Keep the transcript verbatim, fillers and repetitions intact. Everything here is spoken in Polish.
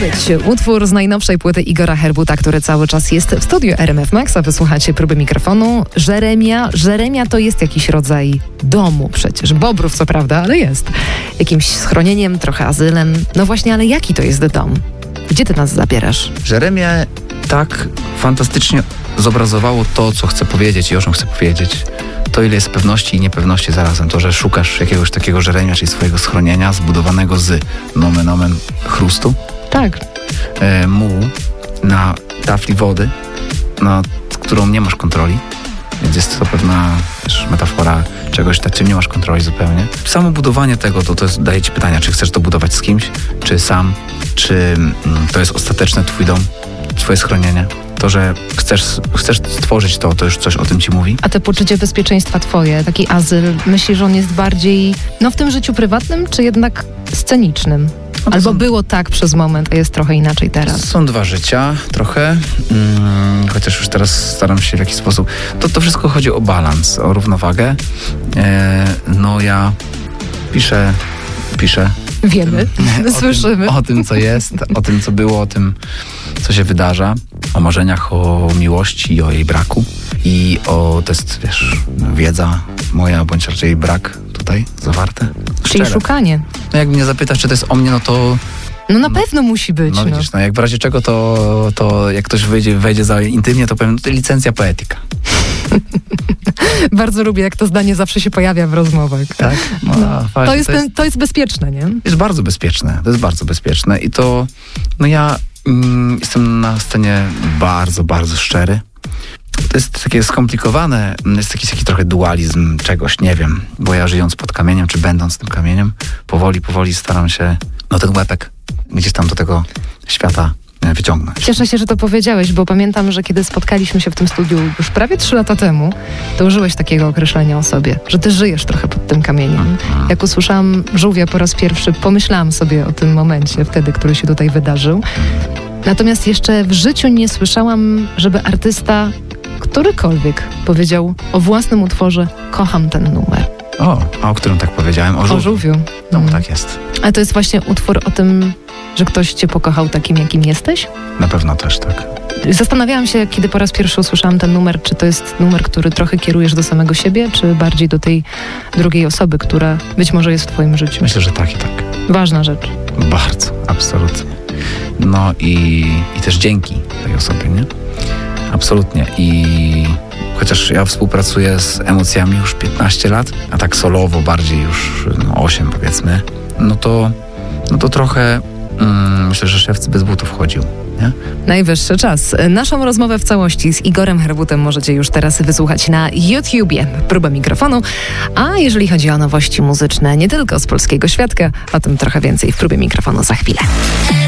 być utwór z najnowszej płyty Igora Herbuta, który cały czas jest w studiu R M F Max, a wysłuchacie próby mikrofonu. Żeremia. Żeremia to jest jakiś rodzaj domu przecież. Bobrów co prawda, ale jest. Jakimś schronieniem, trochę azylem. No właśnie, ale jaki to jest dom? Gdzie ty nas zabierasz? Żeremia tak fantastycznie zobrazowało to, co chcę powiedzieć i o czym chcę powiedzieć. To, ile jest pewności i niepewności zarazem. To, że szukasz jakiegoś takiego żeremia, czyli swojego schronienia zbudowanego z nomen omen chrustu. Tak. E, mułu na tafli wody, nad którą nie masz kontroli. Więc jest to pewna też metafora czegoś, nad czym nie masz kontroli zupełnie. Samo budowanie tego, to, to jest, daje ci pytania, czy chcesz to budować z kimś, czy sam, czy mm, to jest ostateczny twój dom, twoje schronienie. To, że chcesz, chcesz stworzyć to, to już coś o tym ci mówi. A to poczucie bezpieczeństwa twoje, taki azyl, myślisz, że on jest bardziej, no w tym życiu prywatnym, czy jednak scenicznym? No Albo są, było tak przez moment, a jest trochę inaczej teraz. Są dwa życia, trochę, hmm, chociaż już teraz staram się w jakiś sposób. To, to wszystko chodzi o balans, o równowagę. E, no ja piszę, piszę. Wiemy, o słyszymy. Tym, o tym, co jest, o tym, co było, o tym, co się wydarza, o marzeniach, o miłości, o jej braku i o, to jest, wiesz, wiedza moja, bądź raczej brak tutaj zawarte. Czyli Szczere. szukanie. No jak mnie zapytasz, czy to jest o mnie, no to... No na pewno musi być. No, No widzisz, no jak w razie czego, to, to jak ktoś wejdzie, wejdzie za intymnie, to powiem, no to licencja poetyka. Bardzo lubię, jak to zdanie zawsze się pojawia w rozmowach. Tak? No, No. fajnie, To, jest to, ten, jest, to jest bezpieczne, nie? jest bardzo bezpieczne. To jest bardzo bezpieczne i to, no ja mm, jestem na scenie bardzo, bardzo szczery. To jest takie skomplikowane, jest jakiś taki trochę dualizm czegoś, nie wiem, bo ja żyjąc pod kamieniem, czy będąc tym kamieniem, powoli, powoli staram się, no ten łepek gdzieś tam do tego świata wyciągnąć. Cieszę się, że to powiedziałeś, bo pamiętam, że kiedy spotkaliśmy się w tym studiu już prawie trzy lata temu, to użyłeś takiego określenia o sobie, że ty żyjesz trochę pod tym kamieniem. Jak usłyszałam Żółwia po raz pierwszy, pomyślałam sobie o tym momencie wtedy, który się tutaj wydarzył. Natomiast jeszcze w życiu nie słyszałam, żeby artysta którykolwiek powiedział o własnym utworze kocham ten numer. O, a o którym tak powiedziałem? O Żółwiu. O Żółwiu. No Mm. tak jest. Ale to jest właśnie utwór o tym, że ktoś cię pokochał takim, jakim jesteś? Na pewno też tak. Zastanawiałam się, kiedy po raz pierwszy usłyszałam ten numer, czy to jest numer, który trochę kierujesz do samego siebie, czy bardziej do tej drugiej osoby, która być może jest w twoim życiu. Myślę, że tak i tak. Ważna rzecz. Bardzo, absolutnie. No i, i też dzięki tej osobie, nie? Absolutnie. I chociaż ja współpracuję z emocjami już piętnaście lat, a tak solowo bardziej już no, osiem powiedzmy, no to, no to trochę mm, myślę, że szewc bez butów chodził. Nie? Najwyższy czas. Naszą rozmowę w całości z Igorem Herbutem możecie już teraz wysłuchać na YouTubie. Próba mikrofonu. A jeżeli chodzi o nowości muzyczne, nie tylko z polskiego świadka, o tym trochę więcej w próbie mikrofonu za chwilę.